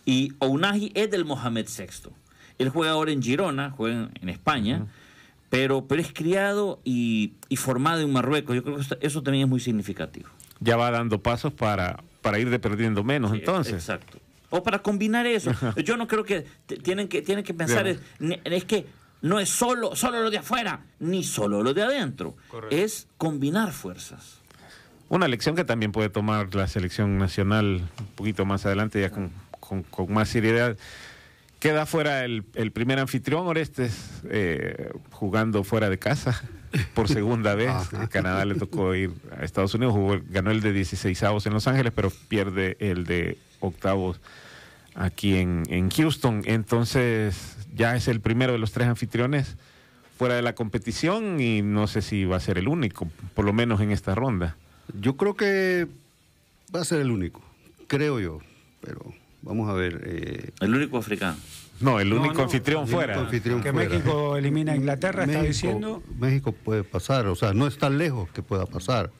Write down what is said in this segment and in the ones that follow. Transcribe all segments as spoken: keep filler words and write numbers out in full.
Y Ounahi es del Mohamed sexto. Él juega ahora en Girona, juega en, en España, uh-huh. pero, pero es criado y, y formado en Marruecos. Yo creo que eso también es muy significativo. Ya va dando pasos para, para ir de perdiendo menos, sí, entonces. Exacto. O para combinar eso. Yo no creo que tienen que, tienen que pensar, es, es que no es solo, solo lo de afuera, ni solo lo de adentro. Correcto. Es combinar fuerzas. Una lección que también puede tomar la selección nacional un poquito más adelante, ya con, con, con más seriedad. Queda fuera el, el primer anfitrión, Orestes, eh, jugando fuera de casa por segunda vez. A Canadá le tocó ir a Estados Unidos, jugó, ganó el de dieciseisavos en Los Ángeles, pero pierde el de octavos aquí en, en Houston. Entonces ya es el primero de los tres anfitriones fuera de la competición y no sé si va a ser el único, por lo menos en esta ronda. Yo creo que va a ser el único, creo yo, pero vamos a ver. Eh... El único africano. No, el único no, no, anfitrión el fuera. Único anfitrión que fuera. México elimina a Inglaterra, México, está diciendo. México puede pasar, o sea, no es tan lejos que pueda pasar.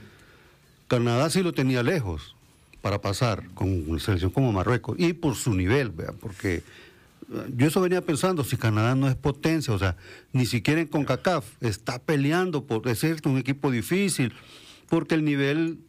Canadá sí lo tenía lejos para pasar con una selección como Marruecos y por su nivel, ¿vea? Porque yo eso venía pensando, si Canadá no es potencia, o sea, ni siquiera en CONCACAF está peleando por ser un equipo difícil, porque el nivel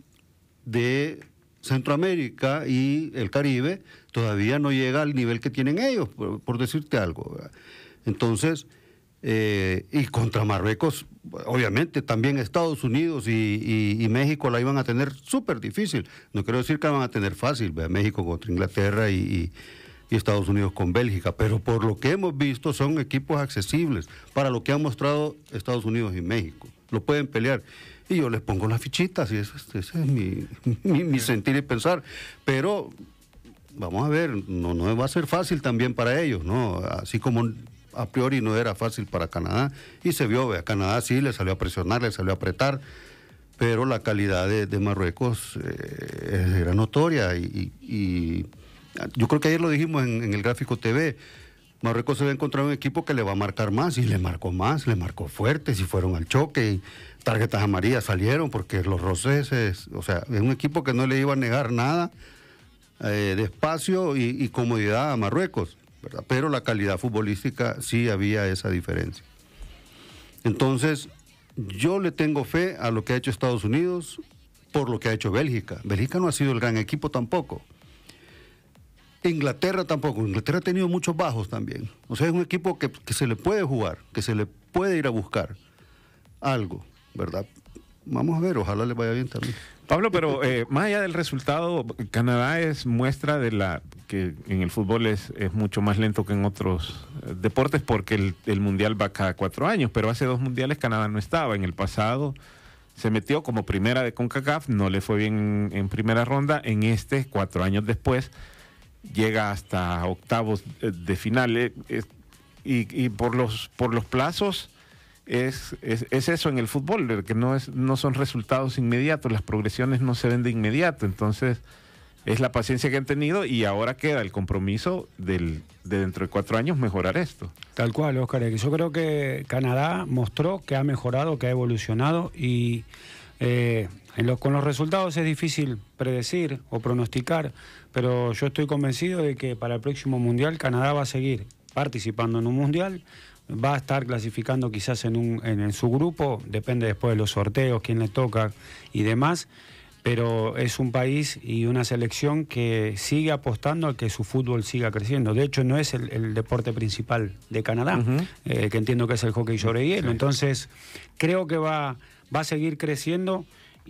de Centroamérica y el Caribe todavía no llega al nivel que tienen ellos, por, por decirte algo, ¿verdad? Entonces, eh, y contra Marruecos, obviamente también Estados Unidos y, y, y México la iban a tener súper difícil. No quiero decir que la van a tener fácil, ¿verdad? México contra Inglaterra y, y, y Estados Unidos con Bélgica, pero por lo que hemos visto son equipos accesibles para lo que han mostrado Estados Unidos y México. Lo pueden pelear. Y yo les pongo las fichitas, y ese, ese es mi, mi, mi sentir y pensar. Pero, vamos a ver, no, no va a ser fácil también para ellos, ¿no? Así como a priori no era fácil para Canadá, y se vio, a Canadá sí le salió a presionar, le salió a apretar, pero la calidad de, de Marruecos eh, era notoria, y, y, y yo creo que ayer lo dijimos en, en el Gráfico T V, Marruecos se va a encontrar un equipo que le va a marcar más, y le marcó más, le marcó fuerte, si fueron al choque, y tarjetas amarillas salieron, porque los roces, es, o sea, es un equipo que no le iba a negar nada eh, de espacio y, y comodidad a Marruecos, ¿verdad? Pero la calidad futbolística sí había esa diferencia. Entonces, yo le tengo fe a lo que ha hecho Estados Unidos por lo que ha hecho Bélgica. Bélgica no ha sido el gran equipo tampoco. Inglaterra tampoco. Inglaterra ha tenido muchos bajos también. O sea, es un equipo que, que se le puede jugar, que se le puede ir a buscar algo, ¿verdad? Vamos a ver, ojalá le vaya bien también. Pablo, pero eh, más allá del resultado, Canadá es muestra de la que en el fútbol es, es mucho más lento que en otros eh, deportes, porque el, el mundial va cada cuatro años, pero hace dos mundiales Canadá no estaba. En el pasado se metió como primera de CONCACAF, no le fue bien en, en primera ronda. En este, cuatro años después, llega hasta octavos de, de final. Eh, eh, y, y por los por los plazos es, es, es eso en el fútbol, que no, es, no son resultados inmediatos, las progresiones no se ven de inmediato. Entonces es la paciencia que han tenido y ahora queda el compromiso del, de dentro de cuatro años mejorar esto. Tal cual, Óscar. Yo creo que Canadá mostró que ha mejorado, que ha evolucionado y eh, en lo, con los resultados es difícil predecir o pronosticar, pero yo estoy convencido de que para el próximo Mundial Canadá va a seguir participando en un Mundial, va a estar clasificando quizás en, un, en, en su grupo, depende después de los sorteos, quién le toca y demás, pero es un país y una selección que sigue apostando a que su fútbol siga creciendo. De hecho, no es el, el deporte principal de Canadá, uh-huh. eh, que entiendo que es el hockey sobre hielo. Sí. Entonces, creo que va, va a seguir creciendo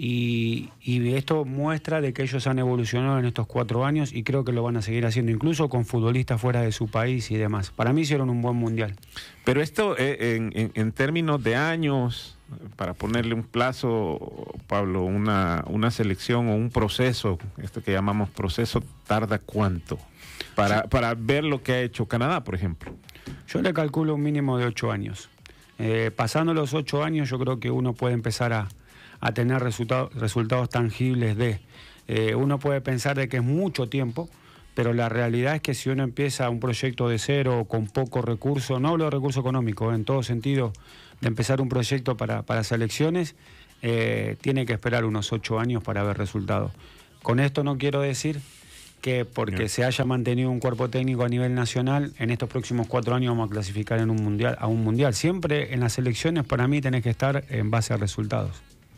y, y esto muestra de que ellos han evolucionado en estos cuatro años y creo que lo van a seguir haciendo, incluso con futbolistas fuera de su país y demás. Para mí hicieron un buen mundial. Pero esto, eh, en, en, en términos de años, para ponerle un plazo, Pablo, una, una selección o un proceso, esto que llamamos proceso, ¿tarda cuánto? Para, sí. para ver lo que ha hecho Canadá, por ejemplo. Yo le calculo un mínimo de ocho años. Eh, pasando los ocho años, yo creo que uno puede empezar a, a tener resultado, resultados tangibles de... Eh, uno puede pensar de que es mucho tiempo, pero la realidad es que si uno empieza un proyecto de cero, con poco recurso, no hablo de recurso económico, en todo sentido, de empezar un proyecto para, para selecciones, eh, tiene que esperar unos ocho años para ver resultados. Con esto no quiero decir que porque Bien. se haya mantenido un cuerpo técnico a nivel nacional, en estos próximos cuatro años vamos a clasificar en un mundial, a un mundial. Siempre en las elecciones para mí tenés que estar en base a resultados.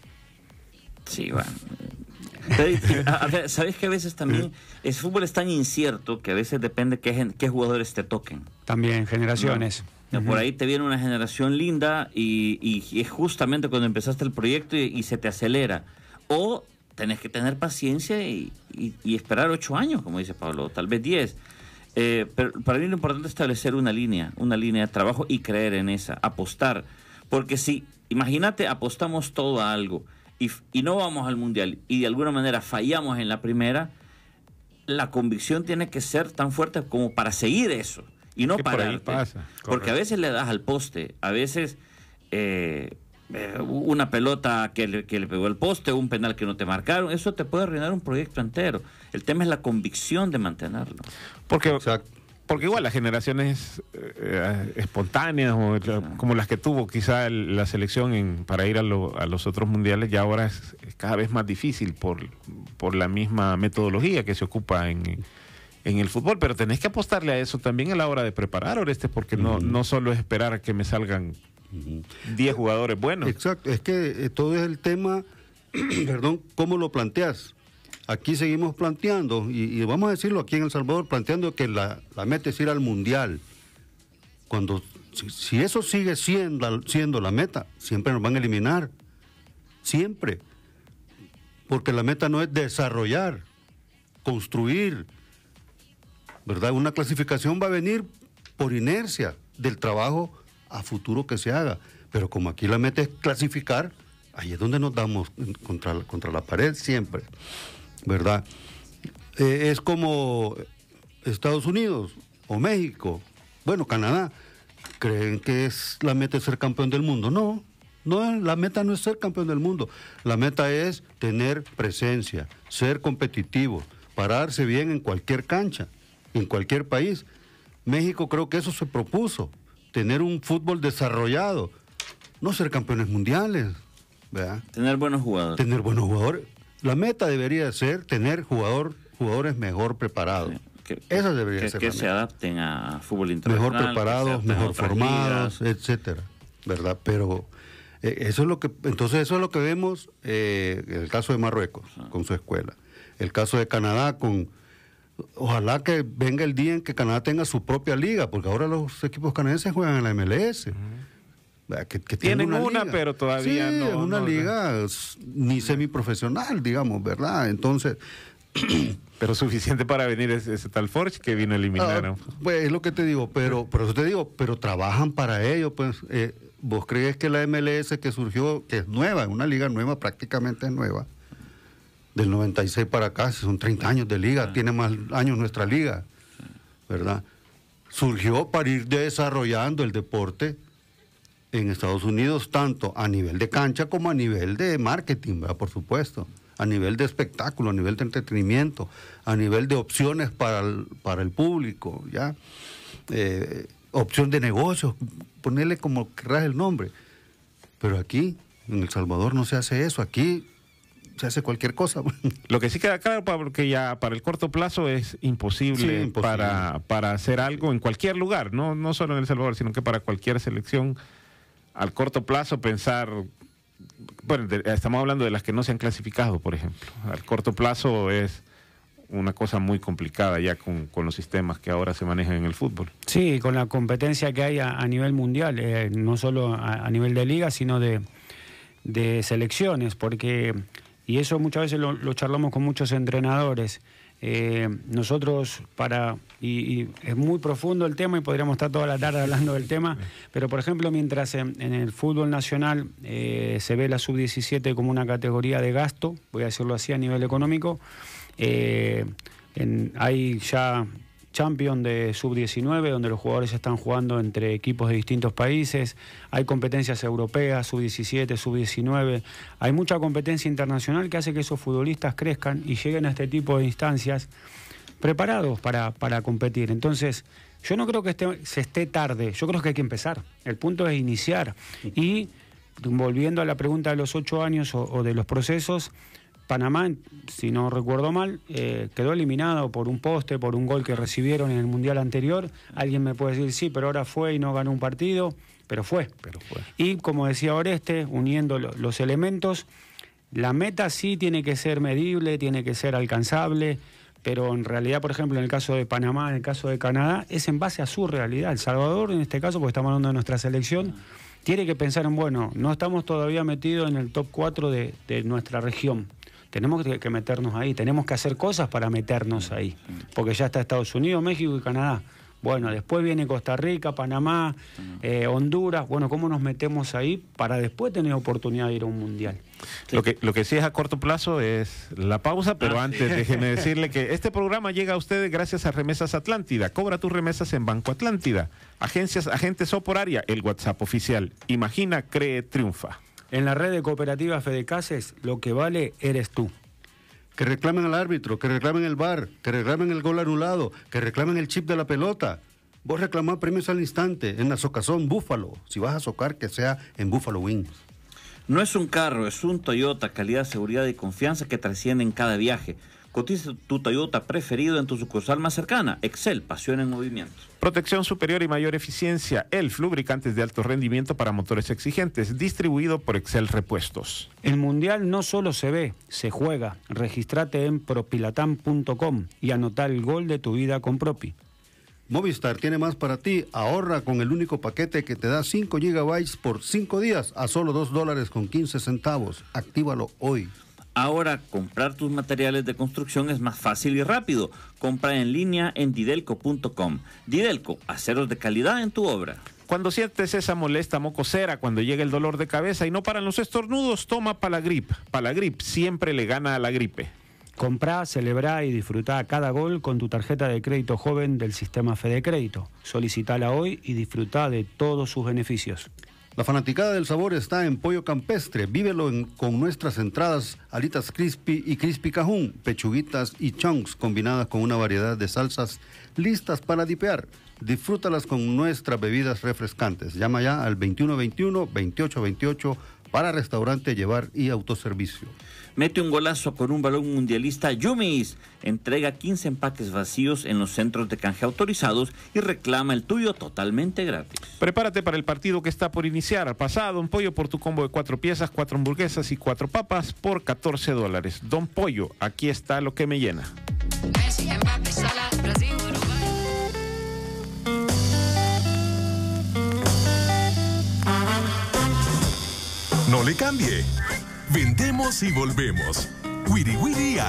Sí, bueno. A ver, ¿sabes que a veces también el fútbol es tan incierto que a veces depende qué, gen- qué jugadores te toquen? También generaciones. No. Por ahí te viene una generación linda y, y, y es justamente cuando empezaste el proyecto y, y se te acelera. O tenés que tener paciencia y, y, y esperar ocho años, como dice Pablo, tal vez diez. Eh, pero para mí lo importante es establecer una línea, una línea de trabajo y creer en esa, apostar. Porque si, imagínate, apostamos todo a algo y, y no vamos al mundial y de alguna manera fallamos en la primera, la convicción tiene que ser tan fuerte como para seguir eso y no Que por ahí pararte. pasa, Porque a veces le das al poste, a veces eh, eh, una pelota que le, que le pegó el poste, un penal que no te marcaron, eso te puede arruinar un proyecto entero. El tema es la convicción de mantenerlo. Porque, Exacto. porque igual las generaciones eh, espontáneas o la- como las que tuvo quizá el- la selección en, para ir a, lo- a los otros mundiales, ya ahora es, es cada vez más difícil por, por la misma metodología que se ocupa en, en el fútbol. Pero tenés que apostarle a eso también a la hora de preparar, Oreste, porque no, no solo es esperar a que me salgan diez jugadores buenos. Exacto, es que eh, todo es el tema, perdón, cómo lo planteas. Aquí seguimos planteando, y, y vamos a decirlo aquí en El Salvador, planteando que la, la meta es ir al Mundial. Cuando, si, si eso sigue siendo, siendo la meta, siempre nos van a eliminar. Siempre. Porque la meta no es desarrollar, construir, ¿verdad? Una clasificación va a venir por inercia del trabajo a futuro que se haga. Pero como aquí la meta es clasificar, ahí es donde nos damos contra, la- contra la pared siempre, ¿verdad? Eh, es como Estados Unidos o México, bueno, Canadá, creen que es la meta es ser campeón del mundo. No, no, la meta no es ser campeón del mundo. La meta es tener presencia, ser competitivo, pararse bien en cualquier cancha, en cualquier país. México creo que eso se propuso, tener un fútbol desarrollado, no ser campeones mundiales, ¿verdad? Tener buenos jugadores. Tener buenos jugadores. La meta debería ser tener jugador, jugadores mejor preparados. Sí, que- Esa debería que, ser que la se meta. adapten a fútbol Mejor internacional. preparados, que se adapten a mejor otras formados, ligas. etcétera, ¿verdad? Pero eh, eso es lo que, entonces eso es lo que vemos eh, en el caso de Marruecos con su escuela, el caso de Canadá con, ojalá que venga el día en que Canadá tenga su propia liga, porque ahora los equipos canadienses juegan en la M L S. ¿Verdad? Que, que Tienen tengan una, liga. pero todavía Sí, no- es una no, liga s- ni semiprofesional, digamos, ¿verdad? Entonces Pero suficiente para venir ese, ese tal Forge que vino a eliminar. Ah, ¿no? pues es lo que te digo, pero por eso te digo, pero trabajan para ello, pues. Eh, ¿Vos crees que la M L S que surgió, que es nueva, es una liga nueva, prácticamente es nueva, del noventa y seis para acá, son treinta años de liga, tiene más años nuestra liga, ¿verdad? Surgió para ir desarrollando el deporte en Estados Unidos, tanto a nivel de cancha como a nivel de marketing, ¿verdad? Por supuesto, a nivel de espectáculo, a nivel de entretenimiento, a nivel de opciones para el, para el público, ¿ya? Eh, opción de negocios, ponerle como querrás el nombre. Pero aquí, en El Salvador, no se hace eso. Aquí se hace cualquier cosa. Lo que sí queda claro, Pablo, que ya para el corto plazo es imposible, Sí, imposible. Para, para hacer algo en cualquier lugar, no, no solo en El Salvador, sino que para cualquier selección, al corto plazo pensar, bueno, de- estamos hablando de las que no se han clasificado, por ejemplo. Al corto plazo es una cosa muy complicada ya con, con los sistemas que ahora se manejan en el fútbol. Sí, con la competencia que hay a, a nivel mundial, eh, no solo a, a nivel de liga, sino de, de selecciones, porque, y eso muchas veces lo, lo charlamos con muchos entrenadores, eh, nosotros para, y, y es muy profundo el tema y podríamos estar toda la tarde hablando del tema, pero por ejemplo mientras en, en el fútbol nacional eh, se ve la sub diecisiete como una categoría de gasto, voy a decirlo así a nivel económico, eh, en, hay ya Champions de sub diecinueve, donde los jugadores están jugando entre equipos de distintos países, hay competencias europeas, sub diecisiete, sub diecinueve, hay mucha competencia internacional que hace que esos futbolistas crezcan y lleguen a este tipo de instancias preparados para, para competir. Entonces, yo no creo que esté, se esté tarde, yo creo que hay que empezar. El punto es iniciar. Y volviendo a la pregunta de los ocho años o, o de los procesos, Panamá, si no recuerdo mal, eh, quedó eliminado por un poste, por un gol que recibieron en el Mundial anterior. Alguien me puede decir, sí, pero ahora fue y no ganó un partido, pero fue. Pero fue. Y como decía Oreste, uniendo lo, los elementos, la meta sí tiene que ser medible, tiene que ser alcanzable, pero en realidad, por ejemplo, en el caso de Panamá, en el caso de Canadá, es en base a su realidad. El Salvador, en este caso, porque estamos hablando de nuestra selección, tiene que pensar en, bueno, no estamos todavía metidos en el top cuatro de, de nuestra región. Tenemos que, que meternos ahí, tenemos que hacer cosas para meternos ahí, porque ya está Estados Unidos, México y Canadá. Bueno, después viene Costa Rica, Panamá, eh, Honduras. Bueno, ¿cómo nos metemos ahí para después tener oportunidad de ir a un mundial? Sí. Lo que, lo que sí es a corto plazo es la pausa, pero ah, antes sí. déjeme decirle que este programa llega a ustedes gracias a Remesas Atlántida. Cobra tus remesas en Banco Atlántida. Agencias, agentes o por área, el WhatsApp oficial. Imagina, cree, triunfa. En la red de cooperativas Fedecases, lo que vale eres tú. Que reclamen al árbitro, que reclamen el V A R, que reclamen el gol anulado, que reclamen el chip de la pelota. Vos reclamás premios al instante en la socazón Búfalo. Si vas a socar, que sea en Buffalo Wings. No es un carro, es un Toyota, calidad, seguridad y confianza que trasciende en cada viaje. Cotiza tu Toyota preferido en tu sucursal más cercana. Excel, pasión en movimiento. Protección superior y mayor eficiencia. Elf, lubricantes de alto rendimiento para motores exigentes. Distribuido por Excel Repuestos. El Mundial no solo se ve, se juega. Regístrate en propilatam punto com y anota el gol de tu vida con Propi. Movistar tiene más para ti. Ahorra con el único paquete que te da cinco gigabytes por cinco días a solo dos dólares con quince centavos. Actívalo hoy. Ahora, comprar tus materiales de construcción es más fácil y rápido. Compra en línea en didelco punto com. Didelco, aceros de calidad en tu obra. Cuando sientes esa molesta mocosera, cuando llega el dolor de cabeza y no paran los estornudos, toma Palagrip. Palagrip siempre le gana a la gripe. Comprá, celebrá y disfrutá cada gol con tu tarjeta de crédito joven del sistema Fede Crédito. Solicitala hoy y disfrutá de todos sus beneficios. La fanaticada del sabor está en Pollo Campestre. Vívelo en, con nuestras entradas, alitas crispy y crispy cajún, pechuguitas y chunks combinadas con una variedad de salsas listas para dipear. Disfrútalas con nuestras bebidas refrescantes. Llama ya al veintiuno veintiuno, veintiocho veintiocho para restaurante, llevar y autoservicio. Mete un golazo con un balón mundialista Yumis. Entrega quince empaques vacíos en los centros de canje autorizados y reclama el tuyo totalmente gratis. Prepárate para el partido que está por iniciar. Pasa a Don Pollo por tu combo de cuatro piezas, cuatro hamburguesas y cuatro papas por catorce dólares. Don Pollo, aquí está lo que me llena. No le cambie. Vendemos y volvemos. Wiri Wiri